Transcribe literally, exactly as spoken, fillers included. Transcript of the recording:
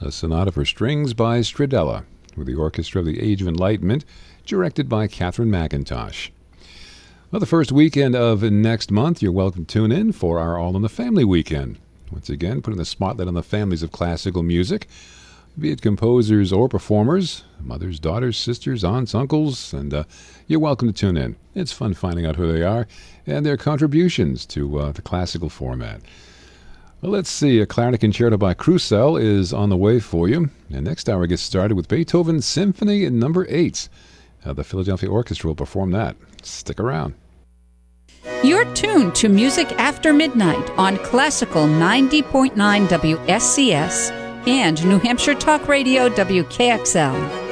a sonata for strings by Stradella, with the Orchestra of the Age of Enlightenment, directed by Catherine McIntosh. Well, the first weekend of next month, you're welcome to tune in for our All in the Family weekend. Once again, putting the spotlight on the families of classical music, be it composers or performers, mothers, daughters, sisters, aunts, uncles, and uh, you're welcome to tune in. It's fun finding out who they are and their contributions to uh, the classical format. Well, let's see. A clarinet concerto by Krusell is on the way for you. And next hour gets started with Beethoven's Symphony Number eight. Uh, the Philadelphia Orchestra will perform that. Stick around. You're tuned to Music After Midnight on Classical ninety point nine W S C S and New Hampshire Talk Radio W K X L.